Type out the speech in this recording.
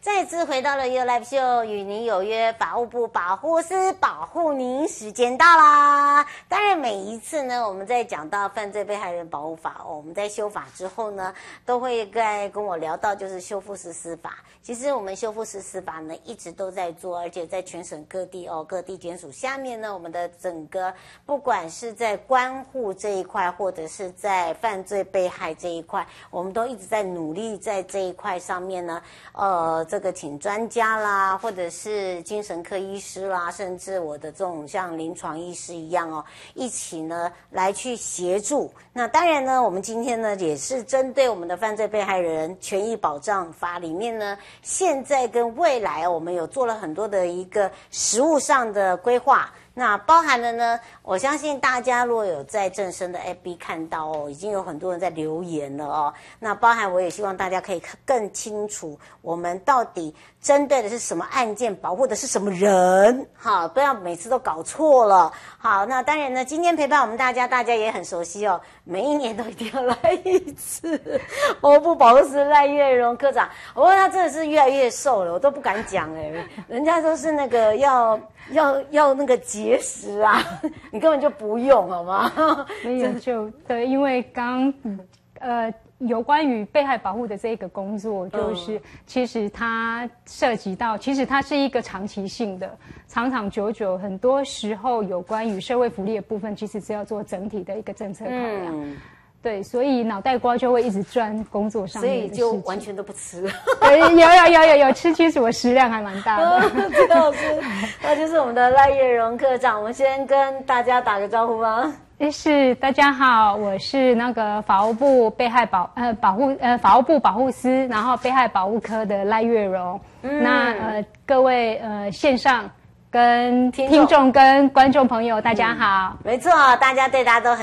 再次回到了 You Live Show， 与您有约，法务部保护司保护您，时间到啦！当然，每一次呢，我们在讲到犯罪被害人保护法我们在修法之后呢，都会跟我聊到就是修复式司法。其实我们修复式司法呢，一直都在做，而且在全省各地各地检署下面呢，我们的整个不管是在关护这一块，或者是在犯罪被害这一块，我们都一直在努力在这一块上面呢，这个请专家啦，或者是精神科医师啦，甚至我的这种像临床医师一样一起呢来去协助。那当然呢，我们今天呢也是针对我们的犯罪被害人权益保障法里面呢，现在跟未来我们有做了很多的一个实务上的规划。那包含了呢，我相信大家如果有在正声的 FB 看到已经有很多人在留言了那包含我也希望大家可以更清楚，我们到底针对的是什么案件，保护的是什么人，好，不要每次都搞错了。好，那当然呢，今天陪伴我们大家也很熟悉每一年都一定要来一次。法务部保护司赖月荣科长，不过他真的是越来越瘦了，我都不敢讲人家都是那个要那个节食啊，你根本就不用好吗？ 没有对，因为有关于被害保护的这个工作，就是其实它涉及到，其实它是一个长期性的，长长久久，很多时候有关于社会福利的部分，其实是要做整体的一个政策考量。对，所以脑袋瓜就会一直钻工作上面的事情， 所以就完全都不吃。 有吃，其实我食量还蛮大的。 这个是，那就是我们的赖月荣科长，我们先跟大家打个招呼吧。 是，大家好，我是那个法务部法务部保护司，然后被害保护科的赖月荣。那各位线上跟听众跟观众朋友，大家好。 没错，大家对大家都很